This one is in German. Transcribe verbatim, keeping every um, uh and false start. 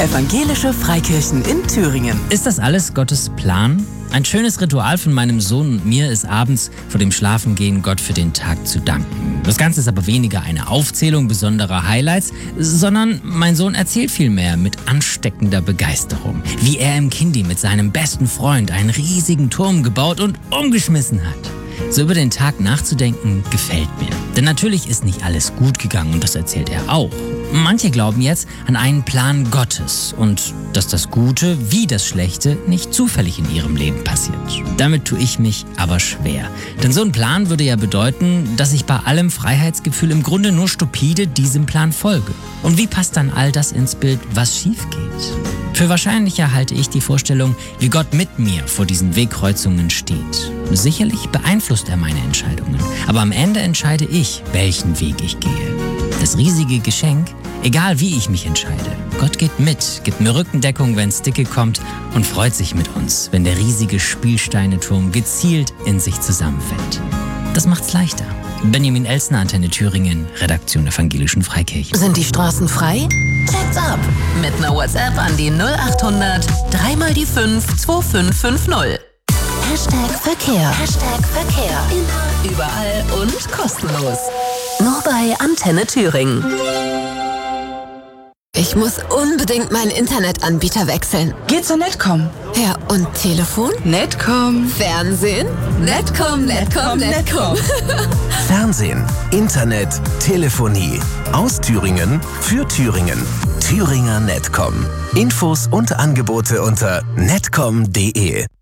Evangelische Freikirchen in Thüringen. Ist das alles Gottes Plan? Ein schönes Ritual von meinem Sohn und mir ist abends vor dem Schlafengehen Gott für den Tag zu danken. Das Ganze ist aber weniger eine Aufzählung besonderer Highlights, sondern mein Sohn erzählt vielmehr mit ansteckender Begeisterung, wie er im Kindi mit seinem besten Freund einen riesigen Turm gebaut und umgeschmissen hat. So über den Tag nachzudenken, gefällt mir. Denn natürlich ist nicht alles gut gegangen und das erzählt er auch. Manche glauben jetzt an einen Plan Gottes und dass das Gute wie das Schlechte nicht zufällig in ihrem Leben passiert. Damit tue ich mich aber schwer. Denn so ein Plan würde ja bedeuten, dass ich bei allem Freiheitsgefühl im Grunde nur stupide diesem Plan folge. Und wie passt dann all das ins Bild, was schief geht? Für wahrscheinlicher halte ich die Vorstellung, wie Gott mit mir vor diesen Wegkreuzungen steht. Sicherlich beeinflusst er meine Entscheidungen, aber am Ende entscheide ich, welchen Weg ich gehe. Das riesige Geschenk, egal wie ich mich entscheide. Gott geht mit, gibt mir Rückendeckung, wenn's dicke kommt und freut sich mit uns, wenn der riesige Spielsteineturm gezielt in sich zusammenfällt. Das macht's leichter. Benjamin Elsner, Antenne Thüringen, Redaktion Evangelischen Freikirchen. Sind die Straßen frei? Check's ab! Mit einer WhatsApp an die null achthundert drei mal die fünf zwei fünf fünf null. Hashtag Verkehr. Hashtag Verkehr. Immer, überall und kostenlos. Nur bei Antenne Thüringen. Ich muss unbedingt meinen Internetanbieter wechseln. Geh zur Netcom. Ja, und Telefon? Netcom. Fernsehen? Netcom, Netcom, Netcom. Fernsehen, Internet, Telefonie. Aus Thüringen, für Thüringen. Thüringer Netcom. Infos und Angebote unter netcom punkt de.